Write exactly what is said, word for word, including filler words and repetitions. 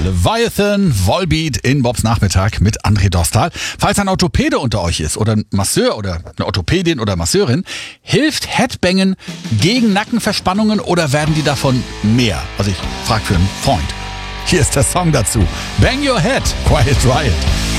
Leviathan, Volbeat in Bobs Nachmittag mit André Dostal. Falls ein Orthopäde unter euch ist oder ein Masseur oder eine Orthopädin oder Masseurin, hilft Headbangen gegen Nackenverspannungen oder werden die davon mehr? Also ich frage für einen Freund. Hier ist der Song dazu. Bang Your Head, Quiet Riot.